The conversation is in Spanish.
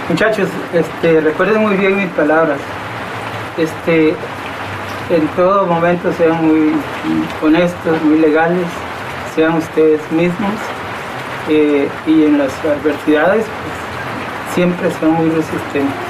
Muchachos, recuerden muy bien mis palabras. En todo momento sean muy honestos, muy legales, sean ustedes mismos, y en las adversidades pues, siempre sean muy resistentes.